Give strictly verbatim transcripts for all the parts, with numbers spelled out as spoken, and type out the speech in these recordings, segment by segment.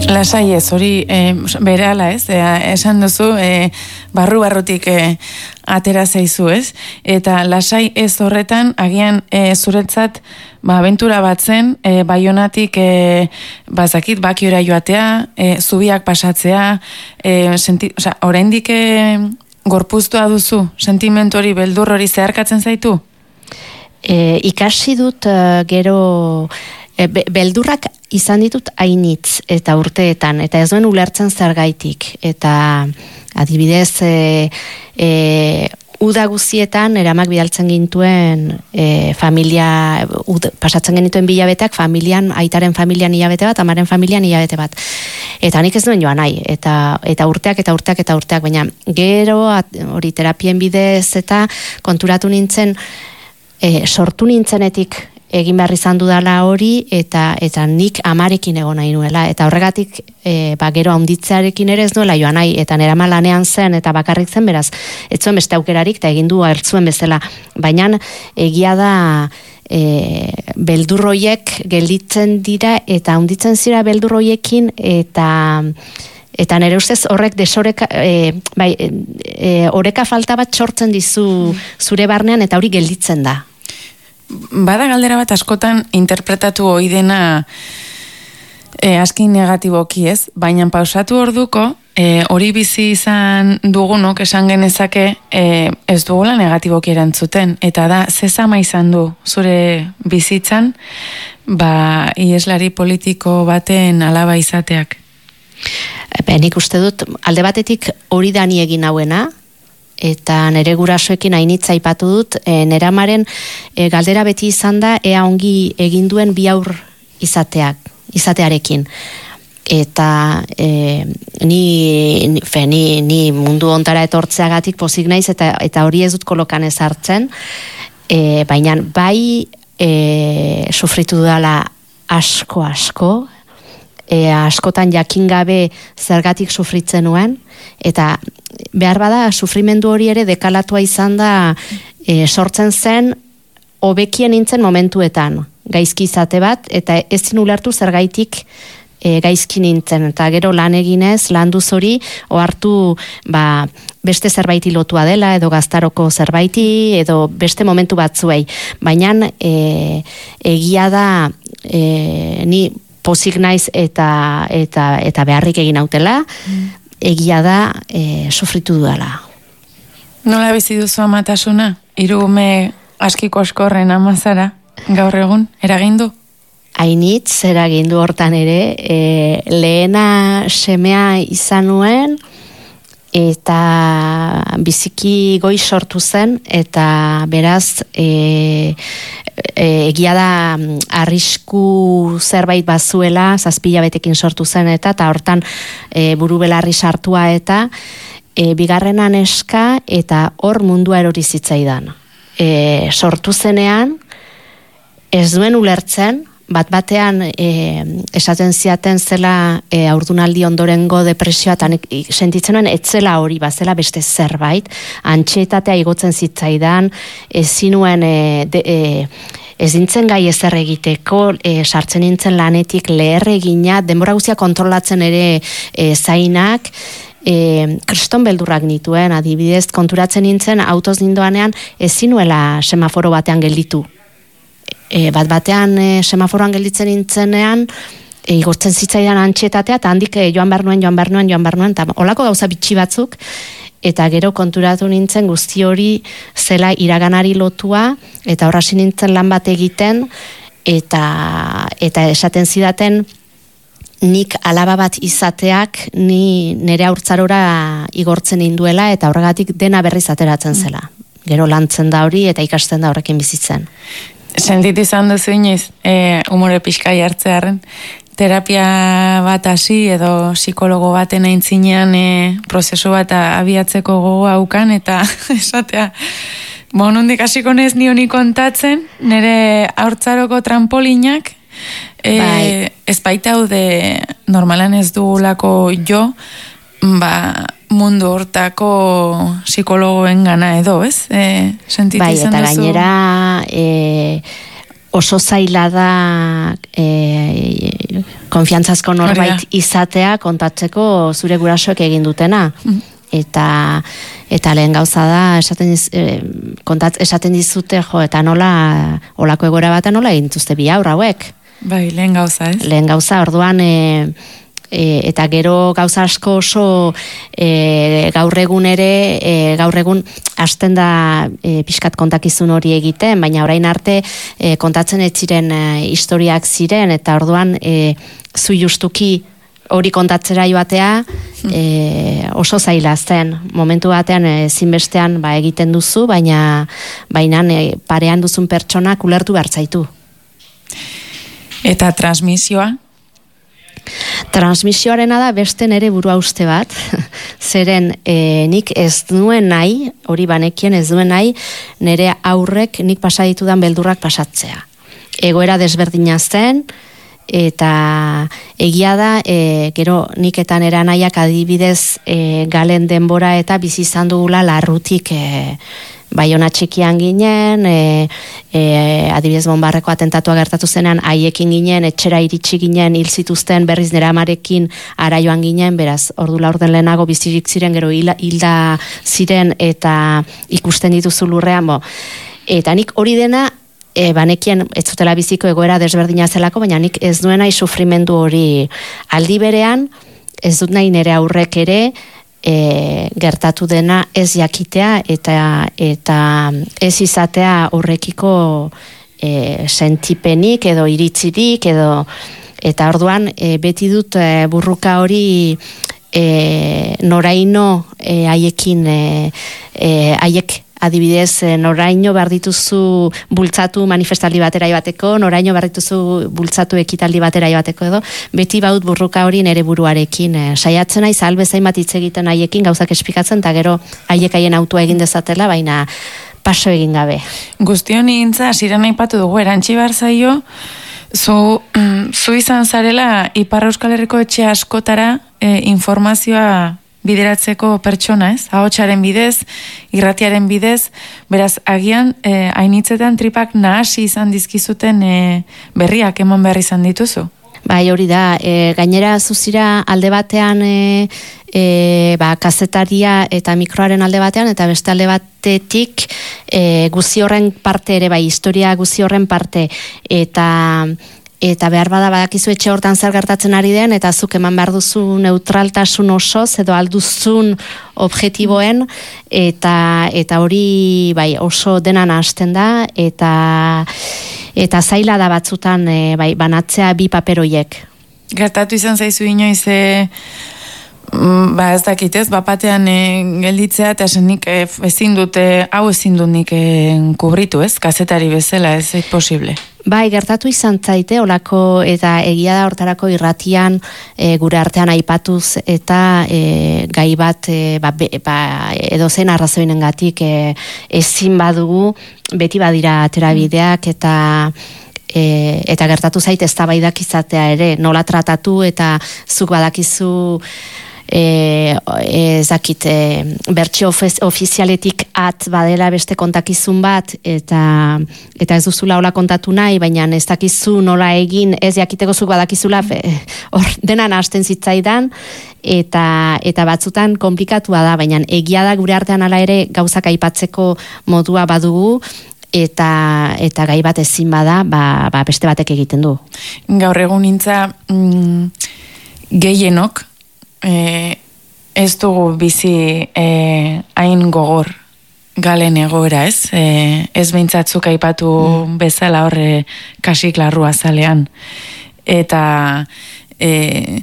Lasai ez, hori e, berehala ez, e, esan duzu e, barru-barrutik e, atera zaizu ez, eta lasai ez horretan agian e, zuretzat ba, abentura bat zen, e, Baionatik e, bazakit bakiora joatea, e, zubiak pasatzea, e, senti, oza, oraindik e, gorpuztua duzu, sentimentu hori, beldur hori zeharkatzen zaitu? E, ikasi dut uh, gero e, be, beldurrak izan ditut hainitz eta urteetan, eta ez duen ulertzen zergaitik, eta adibidez e, e, uda guzietan eramak bidaltzen gintuen e, familia, ud, pasatzen genituen bilabeteak familian, aitaren familian hilabete bat, amaren familian hilabete bat, eta nik ez duen joan nahi, eta, eta urteak eta urteak eta urteak, baina gero hori terapien bidez eta konturatu nintzen, E, sortu nintzenetik egin behar izan dudala hori, eta eta nik amarekin egon nahi nuela, eta horregatik e, ba, gero handitzearekin ere ez nuela joan nahi, eta nera lanean zen eta bakarrik zen, beraz ez zuen beste aukerarik eta egin du hartzuen bezala, baina egia da e, beldurroiek gelditzen dira eta handitzen zira beldurroiekin, eta eta nire ustez horrek desoreka, e, bai, e, oreka falta bat sortzen dizu zure barnean, eta hori gelditzen da. Bada galdera bat askotan interpretatu ohi dena e, aski negatiboki ez, baina pausatu orduko, e, hori bizi izan dugunok esan genezake e, ez dugula negatiboki erantzuten, eta da, zezama izan du zure bizitzan, ba, ieslari politiko baten alaba izateak. Ben, nik uste dut, alde batetik hori dani egin hauena, eta nere gurasoekin hainitza aipatu dut, e, nera amaren e, galdera beti izan da, ea ongi egin duen bi aur izateak, izatearekin. Eta e, ni, fe, ni, ni mundu ontara etortzeagatik pozik naiz, eta, eta hori ez dut kolokan ez hartzen, e, baina bai e, sufritu dudala asko, asko, E, askotan jakin gabe zergatik sufritzen nuen, eta behar bada sufrimendu hori ere dekalatua izan da, e, sortzen zen hobekien nintzen momentuetan gaizki izate bat, eta ezin ulertu zergaitik e, gaizki nintzen, eta gero lan eginez, landuz hori ohartu ba, beste zerbaiti lotua dela, edo gaztaroko zerbaiti, edo beste momentu batzuei, baina e, egia da e, ni pozik naiz eta, eta, eta beharrik egin hautela, mm. egia da e, sufritu dudala. Nola bizi duzu amatasuna? Hiru ume askiko askorren amazara, gaur egun, eragindu? Hainitz, eragindu hortan ere, e, lehena semea izan nuen, eta biziki goiz sortu zen, eta beraz e, e, egia da arrisku zerbait bazuela, zazpila betekin sortu zen, eta eta hortan e, buru belarri sartua, eta e, bigarrena neska, eta hor mundua erori zitzaidan. E, sortu zenean, ez duen ulertzen, bat batean e, esaten ziaten zela e, aurdunaldi ondorengo depresioa, eta sentitzen nuen etzela hori, bazela beste zerbait, antxietatea igotzen zitzaidan, ezin nuen e, de, e, ez nintzen gai ezer egiteko, e, sartzen nintzen lanetik leher egina, denbora guztia kontrolatzen ere e, zainak, e, kriston beldurrak nituen, adibidez konturatzen nintzen, autoz nindoanean ezin nuela semaforo batean gelditu. E, bat batean e, semaforoan gelditzen nintzenean, e, igortzen zitzaidan antxietatea, eta handik e, joan behar nuen, joan behar nuen, joan behar nuen, eta olako gauza bitxi batzuk, eta gero konturatu nintzen guzti hori zela iraganari lotua, eta horrasi nintzen lan bat egiten, eta, eta esaten zidaten, nik alaba bat izateak ni nire haurtzarora igortzen induela, eta horregatik dena berriz ateratzen zela. Gero lantzen da hori, eta ikasten da horrekin bizitzen. Sentit izan duzu inoiz, e, umore pixkai hartzearen, terapia bat hasi edo psikologo baten aintzinean e, prozesu bat abiatzeko gogoa aukan, eta esatea, bo nondik hasiko nez nioni kontatzen, nire haurtzaroko trampolinak, e, bai. Ez baita haude normalan ez dugulako jo, ba, mundu hortako psikologoen gana edo, ez? E, sentitu bai, izan eta duzu? gainera e, oso zaila da e, konfiantzazko norbait izatea kontatzeko zure gurasoek egin dutena. Mm. Eta eta lehen gauza da esaten diz, eh, kontat, esaten dizute jo eta nola olako egoera batean nola egin dituzte bi haur hauek. Bai, lehen gauza, ez? Lehen gauza, orduan e, e, eta gero gauza asko oso e, gaur egun ere e, gaur egun hasten da e, pixkat kontakizun hori egiten, baina orain arte e, kontatzen ez ziren e, historiak ziren eta orduan e, zu justuki hori kontatzera joatea e, oso zaila zen. Momentu batean ezinbestean ba, egiten duzu, baina baina e, parean duzun pertsonak ulertu behar zaitu. Eta transmisioa? Transmisioarena da beste nere burua uste bat, zeren e, nik ez duen nahi, hori banekien ez duen nahi, nere aurrek nik pasa ditudan beldurrak pasatzea. Egoera desberdina zen, eta egia da e, gero nik eta nera nahiak adibidez e, galen denbora eta bizi izan dugula larrutik e, Baiona txikian ginen, e, e, adibidez Bonbarreko atentatua gertatu zenean haiekin ginen, etxera iritsi ginen, hil zituzten berriz nera amarekin ara joan ginen, beraz ordu laurden lehenago bizirik ziren, gero hilda, hilda ziren eta ikusten dituzu lurrean, bo. Eta nik hori dena E, banekien ez zutela biziko egoera desberdina zelako, baina nik ez duen nahi sufrimendu hori aldi berean, ez dut nahi nire aurrek ere e, gertatu dena ez jakitea eta eta ez izatea horrekiko e, sentipenik edo iritzirik edo eta orduan e, beti dut e, burruka hori e, noraino e, haiekin e, e, haiek adibidez, noraino behar dituzu bultzatu manifestaldi batera joateko, noraino behar dituzu bultzatu ekitaldi batera joateko edo, beti baut burruka hori nere buruarekin. Eh, saiatzen nahi, zalbezain bat hitz egiten haiekin, gauzak esplikatzen, eta gero haiek haien autua egin dezatela, baina paso egin gabe. Guztion intza, asiran aipatu dugu, erantzi behar zaio, zu, zu izan zarela Ipar Euskal Herriko etxe askotara e, informazioa bideratzeko pertsona, ez? Ahotsaren bidez, irratiaren bidez, beraz, agian, eh, hainitzetan tripak nahasi izan dizkizuten eh, berriak eman behar izan dituzu? Bai, hori da, e, gainera zuzira alde batean e, e, ba, kazetaria eta mikroaren alde batean, eta beste alde batetik e, guzi horren parte ere, bai, historia guzi horren parte, eta eta behar bada badakizu etxe hortan zer gertatzen ari den, eta zuk eman behar duzu neutraltasun osoz, edo alduzun objektiboen, eta eta hori bai, oso denan hasten da, eta eta zaila da batzutan e, bai, banatzea bi paperoiek. Gertatu izan zaizu inoiz, e, ba ez dakitez, bapatean e, gelditzea, eta esenik e, ezin dute, hau ezin dut nik e, kubritu, ez? Kazetari bezala, ez ez posible. Bai, gertatu izan zaite, olako eta egia da hortarako irratian e, gure artean aipatuz eta e, gai bat e, ba, be, ba, edozen arrazoinengatik e, ezin badugu, beti badira aterabideak eta e, eta gertatu zaite eztabaidak izatea ere, nola tratatu eta zuk badakizu E, ez dakit e, bertsio ofizialetik at badela beste kontakizun bat eta eta ez duzula hola kontatu nahi, baina ez dakizu nola egin, ez jakiteko zuk badakizula hor denan hasten zitzaidan eta eta batzutan konplikatua da, baina egia da gure artean hala ere gauzak aipatzeko modua badugu eta eta gai bat ezin bada, ba, ba beste batek egiten du. Gaur egun intza mm, gehienok E, ez dugu bizi e, hain gogor galen egoera, ez? E, ez beintzatzuk aipatu mm. bezala horre kasik larrua zalean. Eta e,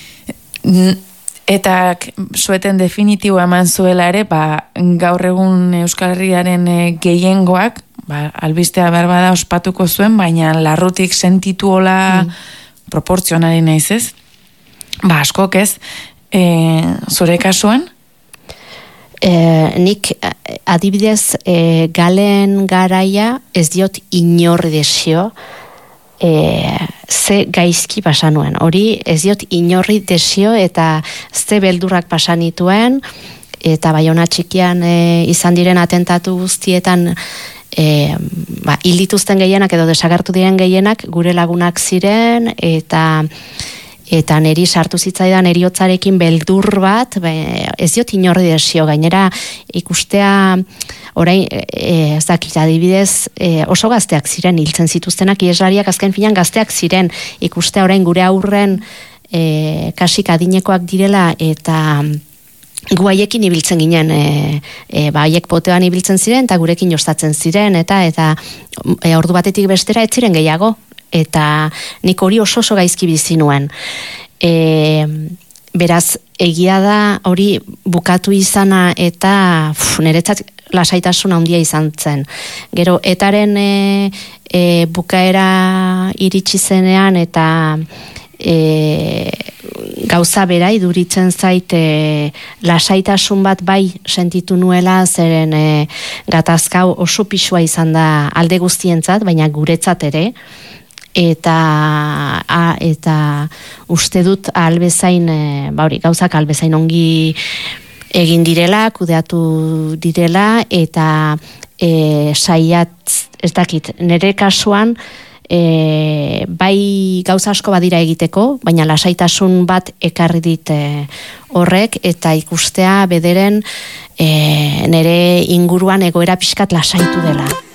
eta sueten definitibo eman zuela ere, ba, gaur egun Euskal Herriaren e, gehiengoak, ba, albistea behar bada ospatuko zuen, baina larrutik sentitu hola mm. proportzionari naiz, ez? Ba, askok ez, e, zure kasuan? E, nik adibidez e, galen garaia ez diot inorri desio e, ze gaizki pasanuen. Hori ez diot inorri desio eta ze beldurrak pasanituen eta Baiona txikian e, izan diren atentatu guztietan e, ba, hil dituzten gehienak edo desagertu diren gehienak gure lagunak ziren eta eta niri sartu zitzaidan eriotzarekin beldur bat, be, ez diot inorri desio, gainera ikustea orain, e, ez dakit adibidez, e, oso gazteak ziren, hiltzen zituztenak, ieslariak azken finan gazteak ziren, ikustea orain gure aurren e, kasik adinekoak direla, eta gu haiekin ibiltzen ginen, e, e, ba, haiek potean ibiltzen ziren, eta gurekin jostatzen ziren, eta eta e, ordu batetik bestera ez ziren gehiago, eta nik hori oso oso gaizki bizi nuen. E, beraz, egia da hori bukatu izana, eta uf, niretzat lasaitasun handia izan zen. Gero, etaren e, e, bukaera iritsi zenean, eta E, gauza bera iduritzen zait e, lasaitasun bat bai sentitu nuela, zeren e, gatazkau oso pisua izan da alde guztientzat, baina guretzat ere, eta a, eta uste dut albezain e, ba hori, gauzak albezain ongi egin direla, kudeatu direla, eta e, saiat, ez dakit, nire kasuan E, bai gauza asko badira egiteko, baina lasaitasun bat ekarri dit e, horrek, eta ikustea bederen e, nire inguruan egoera pixkat lasaitu dela.